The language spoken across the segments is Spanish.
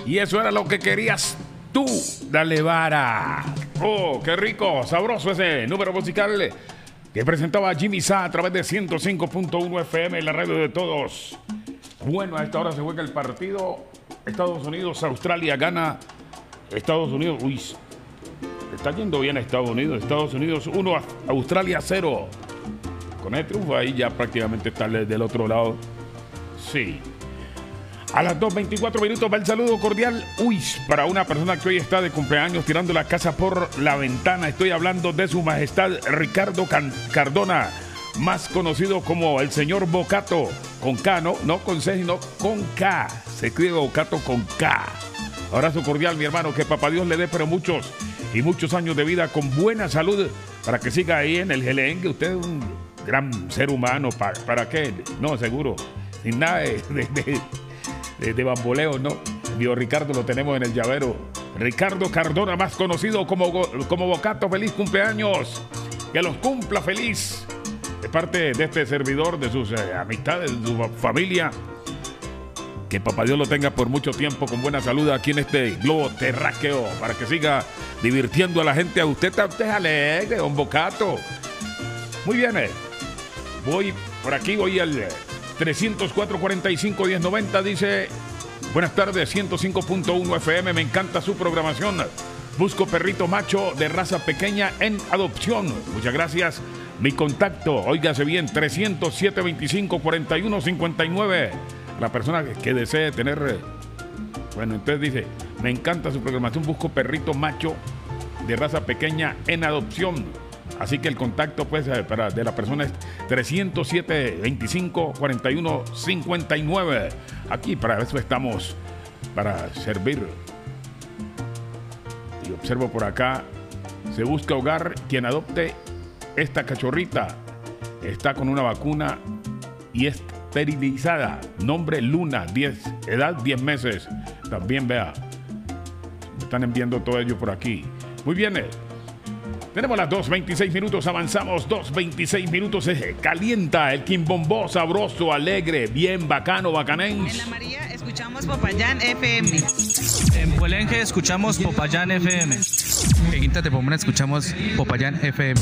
Y eso era lo que querías tú. Dale vara. Oh, qué rico, sabroso ese número musical que presentaba Jimmy Sa a través de 105.1 FM, la radio de todos. Bueno, a esta hora se juega el partido. Estados Unidos, Australia gana. Estados Unidos, uy, está yendo bien a Estados Unidos. Estados Unidos 1, Australia 0. Con el triunfo ahí ya prácticamente está del otro lado. Sí. A las 2:24 minutos va el saludo cordial. Uy, para una persona que hoy está de cumpleaños tirando la casa por la ventana. Estoy hablando de su majestad Ricardo Cardona, más conocido como el señor Bocato. Con K, no con C, sino con K. Se escribe Bocato con K. Abrazo cordial, mi hermano. Que papá Dios le dé pero muchos y muchos años de vida con buena salud para que siga ahí en el gelengue. Usted es un gran ser humano. ¿Para qué? No, seguro. Sin nada de bamboleo, ¿no? Dios Ricardo lo tenemos en el llavero. Ricardo Cardona, más conocido como Bocato. Feliz cumpleaños. Que los cumpla feliz. De parte de este servidor, de sus amistades, de su familia. Que papá Dios lo tenga por mucho tiempo con buena salud aquí en este globo terráqueo para que siga divirtiendo a la gente. A usted es alegre, don Bocato. Muy bien, voy por aquí, voy al 304-45-1090. Dice: buenas tardes, 105.1 FM. Me encanta su programación. Busco perrito macho de raza pequeña en adopción. Muchas gracias. Mi contacto, óigase bien, 300-725-4159. La persona que desee tener... Bueno, entonces dice: me encanta su programación. Busco perrito macho de raza pequeña en adopción. Así que el contacto pues de la persona es 300-725-4159. Aquí para eso estamos, para servir. Y observo por acá: se busca hogar quien adopte esta cachorrita. Está con una vacuna y esterilizada. Nombre Luna, edad 10 meses. También vea, me están enviando todo ello por aquí. Muy bien. Tenemos las 2:26 minutos, avanzamos 2:26 minutos. Calienta el quimbombó, sabroso, alegre, bien bacano, bacanens. En La María escuchamos Popayán FM. En Puelenje escuchamos Popayán FM. En Quinta de Pomona escuchamos Popayán FM.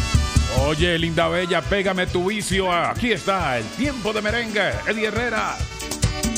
Oye, linda bella, pégame tu vicio. Aquí está el tiempo de merengue. Eddie Herrera.